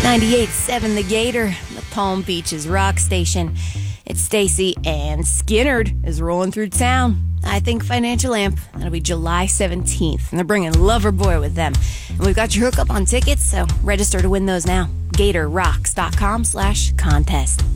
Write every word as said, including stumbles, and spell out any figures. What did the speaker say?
ninety-eight point seven The Gator, the Palm Beaches rock station. It's Stacy and Skinnerd is rolling through town. I Think Financial Amp. That'll be July seventeenth. And they're bringing Loverboy with them. And we've got your hookup on tickets, so register to win those now. GatorRocks.com slash contest.